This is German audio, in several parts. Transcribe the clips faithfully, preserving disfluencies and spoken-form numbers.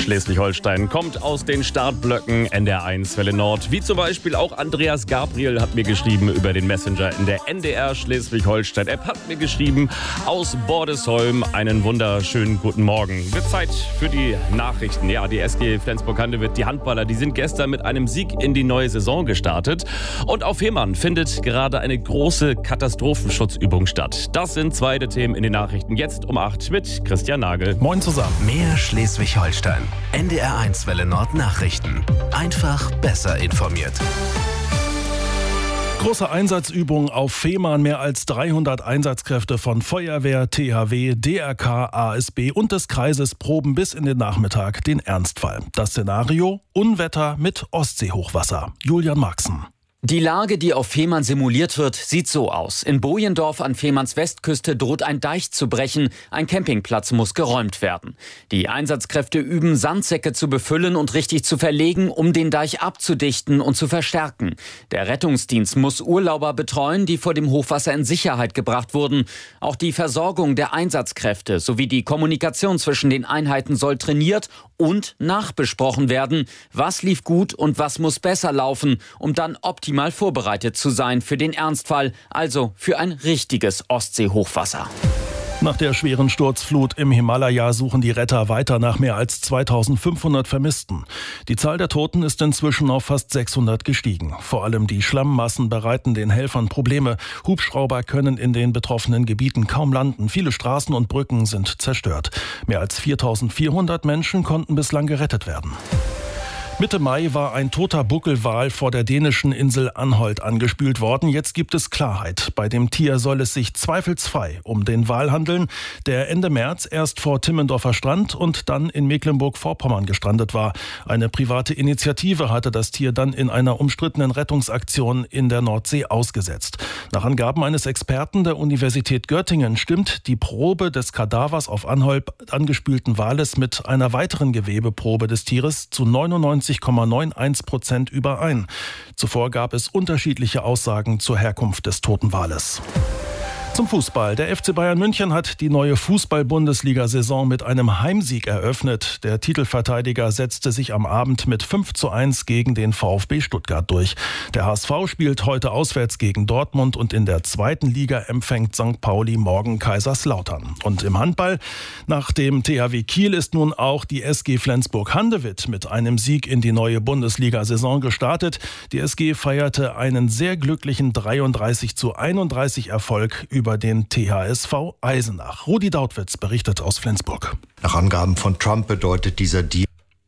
Schleswig-Holstein kommt aus den Startblöcken N D R eins Welle Nord. Wie zum Beispiel auch Andreas Gabriel hat mir geschrieben über den Messenger in der N D R Schleswig-Holstein-App. Hat mir geschrieben aus Bordesholm. Einen wunderschönen guten Morgen. Wird Zeit für die Nachrichten. Ja, die S G Flensburg-Handewitt, die Handballer, die sind gestern mit einem Sieg in die neue Saison gestartet. Und auf Fehmarn findet gerade eine große Katastrophenschutzübung statt. Das sind zwei der Themen in den Nachrichten. Jetzt um acht mit Christian Nagel. Moin zusammen. Mehr Schleswig-Holstein. N D R eins Welle Nord Nachrichten. Einfach besser informiert. Große Einsatzübung auf Fehmarn. Mehr als dreihundert Einsatzkräfte von Feuerwehr, T H W, D R K, A S B und des Kreises proben bis in den Nachmittag den Ernstfall. Das Szenario: Unwetter mit Ostseehochwasser. Julian Marxen. Die Lage, die auf Fehmarn simuliert wird, sieht so aus. In Bojendorf an Fehmarns Westküste droht ein Deich zu brechen. Ein Campingplatz muss geräumt werden. Die Einsatzkräfte üben, Sandsäcke zu befüllen und richtig zu verlegen, um den Deich abzudichten und zu verstärken. Der Rettungsdienst muss Urlauber betreuen, die vor dem Hochwasser in Sicherheit gebracht wurden. Auch die Versorgung der Einsatzkräfte sowie die Kommunikation zwischen den Einheiten soll trainiert und nachbesprochen werden. Was lief gut und was muss besser laufen, um dann optimal mal vorbereitet zu sein für den Ernstfall, also für ein richtiges Ostseehochwasser. Nach der schweren Sturzflut im Himalaya suchen die Retter weiter nach mehr als zweitausendfünfhundert Vermissten. Die Zahl der Toten ist inzwischen auf fast sechshundert gestiegen. Vor allem die Schlammmassen bereiten den Helfern Probleme. Hubschrauber können in den betroffenen Gebieten kaum landen. Viele Straßen und Brücken sind zerstört. Mehr als viertausendvierhundert Menschen konnten bislang gerettet werden. Mitte Mai war ein toter Buckelwal vor der dänischen Insel Anholt angespült worden. Jetzt gibt es Klarheit. Bei dem Tier soll es sich zweifelsfrei um den Wal handeln, der Ende März erst vor Timmendorfer Strand und dann in Mecklenburg-Vorpommern gestrandet war. Eine private Initiative hatte das Tier dann in einer umstrittenen Rettungsaktion in der Nordsee ausgesetzt. Nach Angaben eines Experten der Universität Göttingen stimmt die Probe des Kadavers auf Anholt angespülten Wales mit einer weiteren Gewebeprobe des Tieres zu neunundneunzig Komma einundneunzig Prozent überein. Zuvor gab es unterschiedliche Aussagen zur Herkunft des toten Wales. Zum Fußball. Der F C Bayern München hat die neue Fußball-Bundesliga-Saison mit einem Heimsieg eröffnet. Der Titelverteidiger setzte sich am Abend mit fünf zu eins gegen den VfB Stuttgart durch. Der H S V spielt heute auswärts gegen Dortmund und in der zweiten Liga empfängt Sankt Pauli morgen Kaiserslautern. Und im Handball, nach dem T H W Kiel ist nun auch die S G Flensburg-Handewitt mit einem Sieg in die neue Bundesliga-Saison gestartet. Die S G feierte einen sehr glücklichen dreiunddreißig zu einunddreißig Erfolg über über den T H S V Eisenach. Rudi Dautwitz berichtet aus Flensburg. Nach Angaben von Trump bedeutet dieser Deal.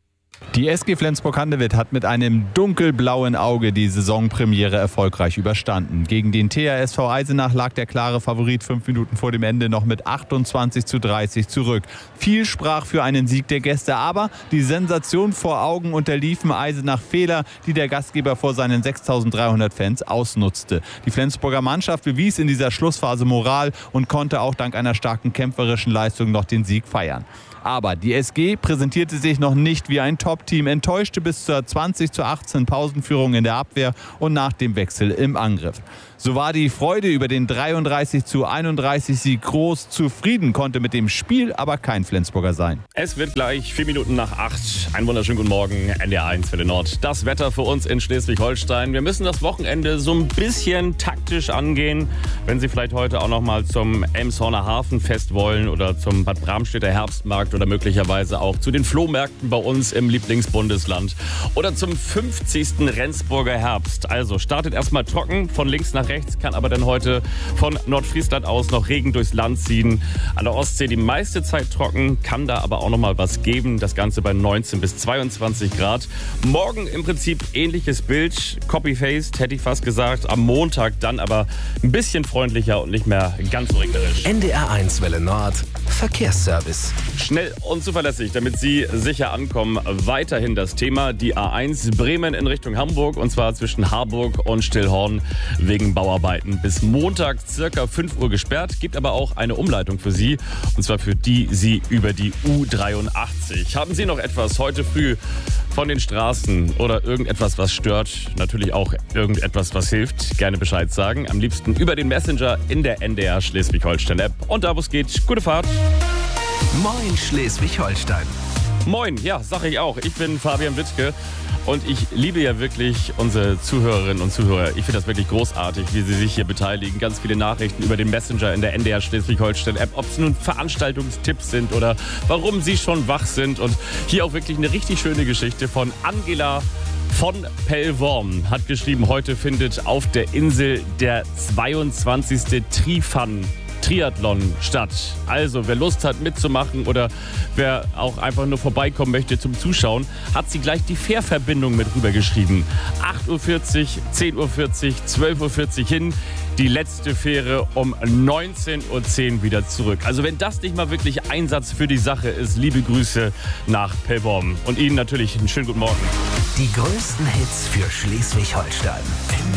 Die S G Flensburg-Handewitt hat mit einem dunkelblauen Auge die Saisonpremiere erfolgreich überstanden. Gegen den T H S V Eisenach lag der klare Favorit fünf Minuten vor dem Ende noch mit achtundzwanzig zu dreißig zurück. Viel sprach für einen Sieg der Gäste, aber die Sensation vor Augen unterliefen Eisenach Fehler, die der Gastgeber vor seinen sechstausenddreihundert Fans ausnutzte. Die Flensburger Mannschaft bewies in dieser Schlussphase Moral und konnte auch dank einer starken kämpferischen Leistung noch den Sieg feiern. Aber die S G präsentierte sich noch nicht wie ein Top-Team, enttäuschte bis zur zwanzig zu achtzehn Pausenführung in der Abwehr und nach dem Wechsel im Angriff. So war die Freude über den dreiunddreißig zu einunddreißig Sieg groß. Zufrieden konnte mit dem Spiel aber kein Flensburger sein. Es wird gleich vier Minuten nach acht. Einen wunderschönen guten Morgen, N D R eins Welle Nord. Das Wetter für uns in Schleswig-Holstein. Wir müssen das Wochenende so ein bisschen taktisch angehen. Wenn Sie vielleicht heute auch noch mal zum Elmshorner Hafenfest wollen oder zum Bad Bramstedter Herbstmarkt oder möglicherweise auch zu den Flohmärkten bei uns im Lieblingsbundesland oder zum fünfzigsten Rendsburger Herbst. Also startet erstmal trocken von links nach rechts, kann aber dann heute von Nordfriesland aus noch Regen durchs Land ziehen. An der Ostsee die meiste Zeit trocken, kann da aber auch noch mal was geben. Das Ganze bei neunzehn bis zweiundzwanzig Grad. Morgen im Prinzip ähnliches Bild, copy-paste hätte ich fast gesagt. Am Montag dann aber ein bisschen freundlicher und nicht mehr ganz so regnerisch. N D R eins Welle Nord Verkehrsservice. Schnell und zuverlässig, damit Sie sicher ankommen. Weiterhin das Thema die A eins Bremen in Richtung Hamburg und zwar zwischen Harburg und Stillhorn wegen Bauarbeiten. Bis Montag circa fünf Uhr gesperrt, gibt aber auch eine Umleitung für Sie und zwar für die Sie über die U dreiundachtzig. Haben Sie noch etwas heute früh von den Straßen oder irgendetwas, was stört? Natürlich auch irgendetwas, was hilft. Gerne Bescheid sagen. Am liebsten über den Messenger in der N D R Schleswig-Holstein App. Und da, wo es geht, gute Fahrt. Moin Schleswig-Holstein. Moin, ja, sag ich auch. Ich bin Fabian Wittke und ich liebe ja wirklich unsere Zuhörerinnen und Zuhörer. Ich finde das wirklich großartig, wie sie sich hier beteiligen. Ganz viele Nachrichten über den Messenger in der N D R Schleswig-Holstein-App, ob es nun Veranstaltungstipps sind oder warum sie schon wach sind. Und hier auch wirklich eine richtig schöne Geschichte von Angela von Pellworm. Hat geschrieben, heute findet auf der Insel der zweiundzwanzigste Trifan Triathlon statt. Also, wer Lust hat mitzumachen oder wer auch einfach nur vorbeikommen möchte zum Zuschauen, hat sie gleich die Fährverbindung mit rübergeschrieben. acht Uhr vierzig, zehn Uhr vierzig, zwölf Uhr vierzig hin. Die letzte Fähre um neunzehn Uhr zehn wieder zurück. Also wenn das nicht mal wirklich Einsatz für die Sache ist, liebe Grüße nach Pellworm. Und Ihnen natürlich einen schönen guten Morgen. Die größten Hits für Schleswig-Holstein.